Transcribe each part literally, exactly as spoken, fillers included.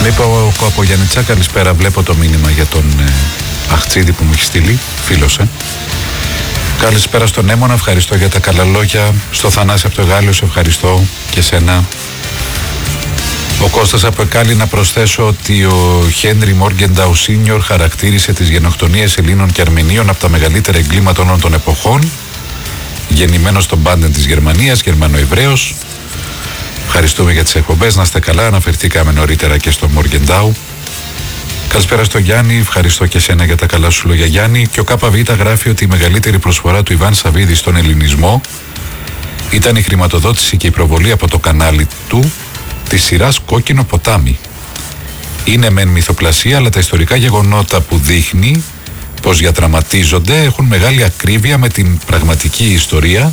Νίκο από Γιαννιτσά, καλησπέρα. Βλέπω το μήνυμα για τον ε, Αχτσίδη που μου έχει στείλει, φίλος, ε. Καλησπέρα στον Έμονα, ευχαριστώ για τα καλά λόγια. Στο Θανάση από το Γάλλιο, σε ευχαριστώ και σένα. Ο Κώστας από Εκάλη, να προσθέσω ότι ο Χένρι Μόργενταου Σίνιορ χαρακτήρισε τις γενοκτονίες Ελλήνων και Αρμενίων από τα μεγαλύτερα εγκλήματα όλων των εποχών. Γεννημένος στον Μπάντεν της Γερμανίας, Γερμανοεβραίος. Ευχαριστούμε για τις εκπομπές, να είστε καλά. Αναφερθήκαμε νωρίτερα και στο Μόργενταου. Καλησπέρα στο Γιάννη, ευχαριστώ και σένα για τα καλά σου λόγια, Γιάννη. Και ο ΚΒ γράφει ότι η μεγαλύτερη προσφορά του Ιβάν Σαββίδη στον ελληνισμό ήταν η χρηματοδότηση και η προβολή από το κανάλι του της σειράς Κόκκινο Ποτάμι. Είναι μεν μυθοπλασία, αλλά τα ιστορικά γεγονότα που δείχνει πως διαδραματίζονται έχουν μεγάλη ακρίβεια με την πραγματική ιστορία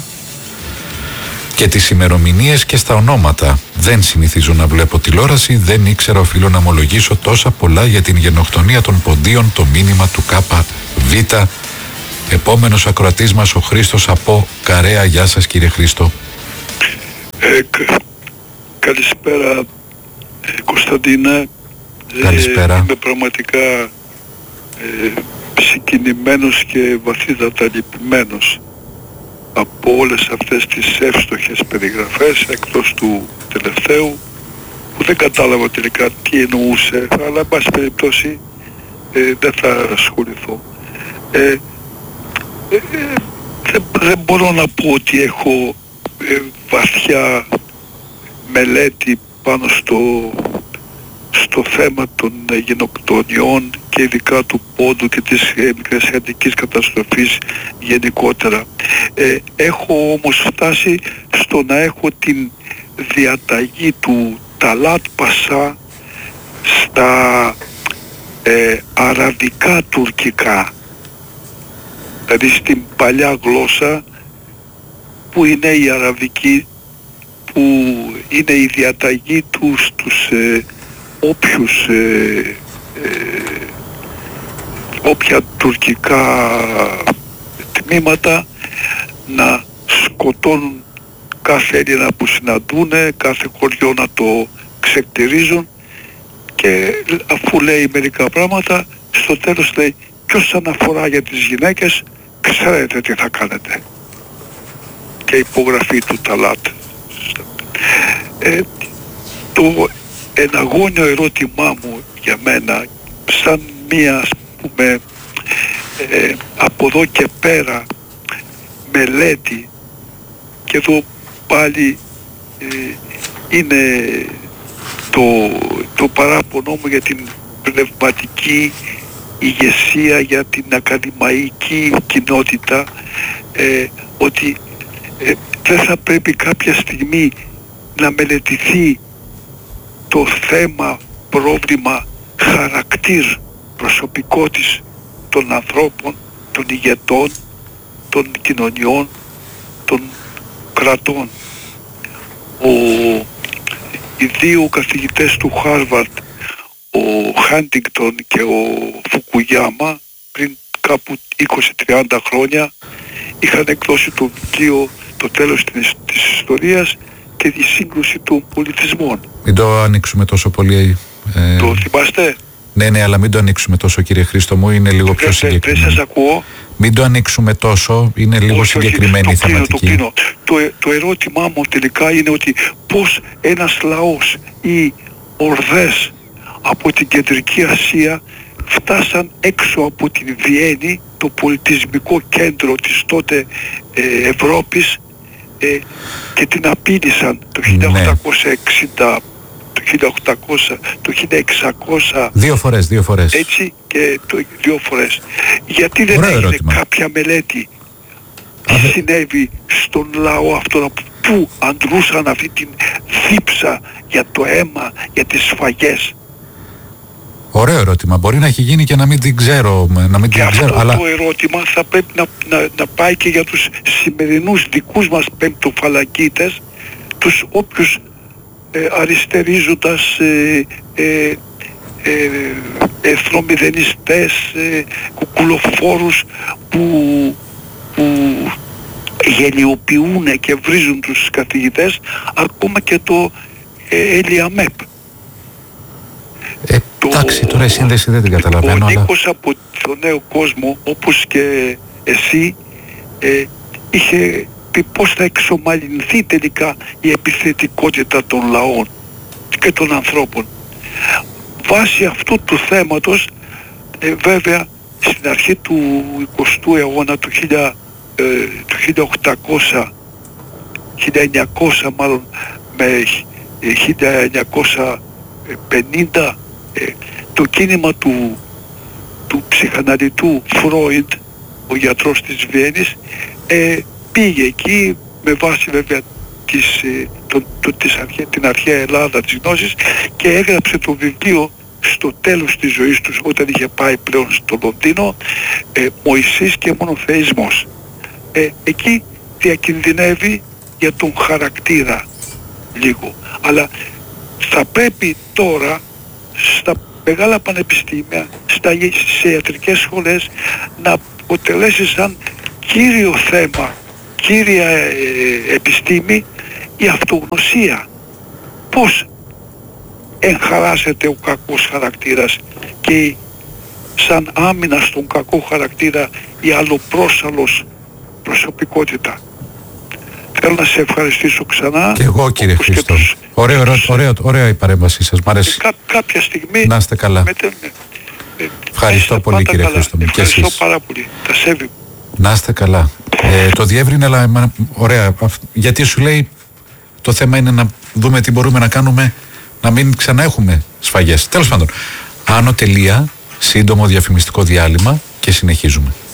και τις ημερομηνίες και στα ονόματα. Δεν συνηθίζω να βλέπω τηλεόραση, δεν ήξερα, οφείλω να ομολογήσω τόσα πολλά για την γενοκτονία των Ποντίων, το μήνυμα του ΚΒ. Επόμενος ακροατής μας ο Χρήστος από Καρέα. Γεια σας κύριε Χρήστο. Ε, κα, καλησπέρα ε, Κωνσταντίνα. Καλησπέρα. Ε, είμαι πραγματικά ε, συγκινημένος και βαθύτατα λυπημένος από όλες αυτές τις εύστοχες περιγραφές, εκτός του τελευταίου που δεν κατάλαβα τελικά τι εννοούσε, αλλά εν πάση περιπτώσει ε, δεν θα ασχοληθώ. Ε, ε, ε, δεν, δεν μπορώ να πω ότι έχω ε, βαθιά μελέτη πάνω στο, στο θέμα των ε, γενοκτονιών και ειδικά του πόντου και της ε, μικρασιατικής καταστροφής γενικότερα. Ε, έχω όμως φτάσει στο να έχω την διαταγή του Ταλάτ Πασά στα ε, αραβικά τουρκικά, δηλαδή στην παλιά γλώσσα που είναι η αραβική, που είναι η διαταγή του στους ε, όποιους ε, ε, όποια τουρκικά τμήματα να σκοτώνουν κάθε Έλληνα που συναντούνε, κάθε χωριό να το ξεκτερίζουν, και αφού λέει μερικά πράγματα στο τέλος λέει και όσον αφορά για τις γυναίκες ξέρετε τι θα κάνετε, και υπογραφή του Ταλάτ. Ε, το εναγώνιο ερώτημά μου για μένα, σαν μία ας πούμε ε, από εδώ και πέρα μελέτη, και εδώ πάλι ε, είναι το, το παράπονο μου για την πνευματική ηγεσία, για την ακαδημαϊκή κοινότητα, ε, ότι ε, δεν θα πρέπει κάποια στιγμή να μελετηθεί το θέμα, πρόβλημα χαρακτήρ προσωπικότης των ανθρώπων, των ηγετών, των κοινωνιών, των κρατών. Ο, οι δύο καθηγητές του Χάρβαρντ, ο Χάντιγκτον και ο Φουκουγιάμα, πριν κάπου είκοσι με τριάντα χρόνια είχαν εκδώσει το βιβλίο «Το τέλος της, της ιστορίας και τη σύγκρουση των πολιτισμών». Μην το ανοίξουμε τόσο πολύ. Ε... Το θυμάστε? Ναι, ναι, αλλά μην το ανοίξουμε τόσο κύριε Χρήστο μου, είναι λίγο πιο συγκεκριμένο. Δεν σας ακούω. Μην το ανοίξουμε τόσο, είναι λίγο όχι, συγκεκριμένη όχι, η θεματική. Το, κλείνω, το, το ερώτημά μου τελικά είναι ότι πώς ένας λαός ή ορδές από την Κεντρική Ασία φτάσαν έξω από την Βιέννη, το πολιτισμικό κέντρο της τότε ε, Ευρώπης, ε, και την απείλησαν το χίλια οκτακόσια εξήντα, το χίλια οκτακόσια, το χίλια εξακόσια. Δύο φορές, δύο φορές. Έτσι, και το, δύο φορές. Γιατί δεν Ωραίο έγινε ερώτημα. κάποια μελέτη τι Αχ, συνέβη στον λαό αυτό, που αντρούσαν αυτή την δίψα για το αίμα, για τις σφαγές. Ωραίο ερώτημα. Μπορεί να έχει γίνει και να μην την ξέρω. Να μην και την αυτό ξέρω, αλλά... το ερώτημα θα πρέπει να, να, να πάει και για τους σημερινούς δικούς μας πέμπτοφαλακίτες, τους όποιους ε, αριστερίζοντας ε, ε, ε, εθνομηδενιστές, ε, κουκουλοφόρους που, που γελιοποιούν και βρίζουν τους καθηγητές, ακόμα και το ε, ΕΛΙΑΜΕΠ. Εντάξει, τώρα η σύνδεση δεν την καταλαβαίνω. Ο αλλά... Νίκος από τον νέο κόσμο, όπως και εσύ, ε, είχε πει πώς θα εξομαλυνθεί τελικά η επιθετικότητα των λαών και των ανθρώπων. Βάσει αυτού του θέματος, ε, βέβαια, στην αρχή του εικοστού αιώνα, του, χίλια, ε, του χίλια οκτακόσια, χίλια εννιακόσια μάλλον με χίλια εννιακόσια πενήντα, ε, το κίνημα του, του ψυχαναλυτού Φρόιντ, ο γιατρός της Βιέννης, ε, πήγε εκεί με βάση βέβαια της, ε, το, το, της αρχαία, την αρχαία Ελλάδα της γνώσης και έγραψε το βιβλίο στο τέλος της ζωής του, όταν είχε πάει πλέον στο Λονδίνο, ε, Μωυσής και μονοθεϊσμός. Ε, εκεί διακινδυνεύει για τον χαρακτήρα λίγο, αλλά θα πρέπει τώρα στα μεγάλα πανεπιστήμια, στα, σε ιατρικές σχολές να αποτελέσει σαν κύριο θέμα, κύρια ε, επιστήμη η αυτογνωσία. Πώς εγχαράσσεται ο κακός χαρακτήρας και σαν άμυνα στον κακό χαρακτήρα η αλλοπρόσαλος προσωπικότητα. Θέλω να σε ευχαριστήσω ξανά. Και εγώ, κύριε Χρήστο. Τους... Ωραίο, ωραίο, ωραίο, ωραία η παρέμβαση σας. Μ' αρέσει. Κά, κάποια στιγμή... Να είστε καλά. Μετε... Ευχαριστώ πολύ, κύριε Χρήστο. Ευχαριστώ πάρα πολύ. Τα σέβη. Να είστε καλά. Ε, το διεύρυνε, αλλά ωραία. Γιατί σου λέει το θέμα είναι να δούμε τι μπορούμε να κάνουμε, να μην ξανά έχουμε σφαγές. Τέλος πάντων. Άνω τελεία, σύντομο διαφημιστικό διάλειμμα και συνεχίζουμε.